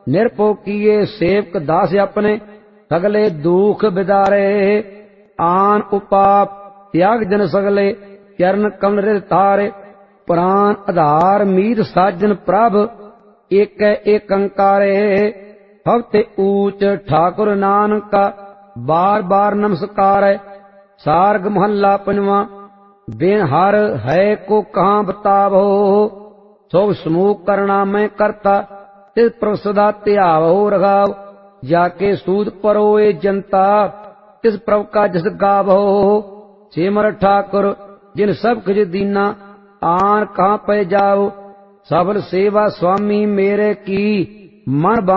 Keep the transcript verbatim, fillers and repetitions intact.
निरपो किए सेवक दास अपने, सगले दुख बिदारे। आन उपाप त्याग जन सगले, चरण कमल हृदय तारे। प्राण आधार मीत साजन प्रभ, एक एक अंकारे। हवते ऊंच ठाकुर नानका, बार बार नमस्कार। सार्ग महला पंजवा। बिन हर है को कहाँ बतावो, सोभ समूह करना मैं करता। तिस प्रभु सदा त्यावो रघाव, जाके सूद परोए जनता। तिस प्रभु का जस गावो, सिमर ठाकुर जिन सब कुछ दीना। आन कहाँ पे जाओ, सबल सेवा स्वामी मेरे की। मन